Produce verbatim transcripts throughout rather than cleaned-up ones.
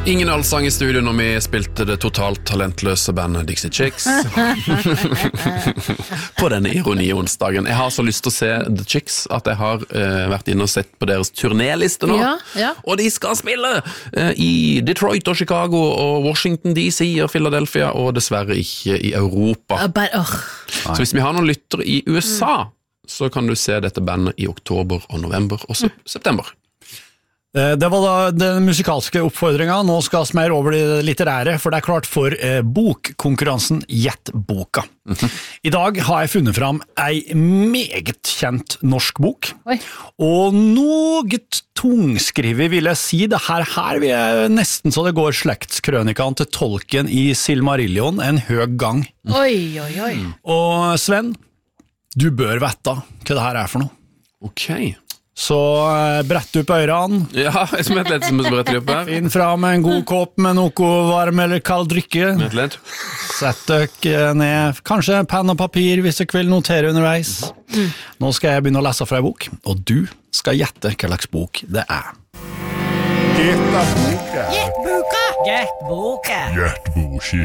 Ingen allsang i studio når vi spilte det totalt talentløse bandet Dixie Chicks på denne ironi-onsdagen. Jeg har så lyst til å se The Chicks at jeg har uh, vært inne og sett på deres turnéliste nå. Ja, ja. Og de skal spille uh, i Detroit og Chicago og Washington D C og Philadelphia, og dessverre ikke i Europa. Bare, oh. Så hvis vi har noen lyttere i U S A, så kan du se dette bandet i oktober og november og sep- september. Det var da den musikalske oppfordringen. Nå skal vi mer over det litterære, for det er klart for eh, bokkonkurransen Gjett boka. Mm-hmm. I dag har jeg funnet fram ei meget kjent norsk bok, Oi. og noe tungskrivet vil jeg si. Det her, her vil jeg nesten så det går slektskrønikaen til Tolkien i Silmarillion en høg gang. Oi, oi, oi. Og Sven, du bør vette hva det her er for noe. Ok. Så brett opp øyrene. Ja, jeg som et lett som brett opp her. Finn fram en god kopp med noe varm eller kald drikke. Et lett. Sett dere ned, kanskje penn og papir hvis dere vil notere underveis. Mm. Nå skal jeg begynne å lese fra en bok, og du skal gjette hva slags bok det er. Gjetta boka. Gjett boka. Gjett boka. Gjett boka.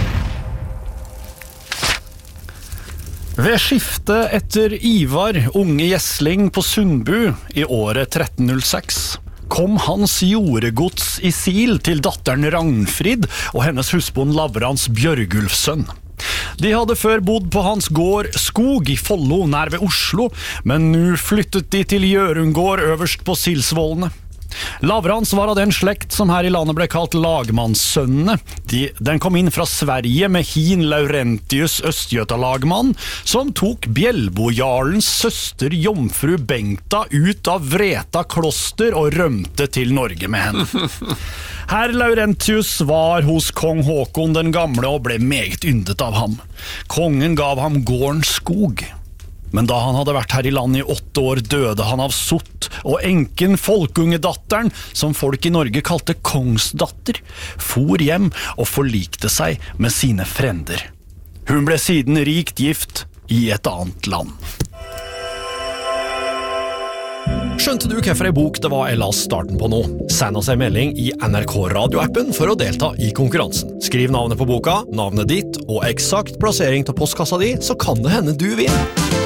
Ved skiftet etter Ivar, unge gjesling på Sundbu i året tretten null seks, kom hans jordegods i sil til datteren Ragnfrid og hennes husbond Lavrans Bjørgulfsønn. De hadde før bodd på hans gård Skog i Follo nær ved Oslo, men nå flyttet de til Jørungård øverst på Silsvollene. Lavrans var av den slekt som her i landet ble kalt lagmannssønnene. De, den kom inn fra Sverige med hin Laurentius Østgjøtalagmann, som tok Bjelbojarlens søster Jomfru Bengta ut av Vreta kloster og rømte til Norge med henne. Herr Laurentius var hos kong Håkon den gamle og ble meget yndet av ham. Kongen gav ham gården Skog. Men da han hadde vært her i landet i åtte år, døde han av sott, og enken folkungedatteren, som folk i Norge kalte kongsdatter, for hjem og forlikte seg med sine frender. Hun ble siden rikt gift i et annet land. Skjønte du hvorfor en bok det var jeg las starten på nå? Send oss en melding i N R K-radioappen for å delta i konkurransen. Skriv navnet på boka, navnet ditt og eksakt plassering til postkassa di, så kan det hende du vinner.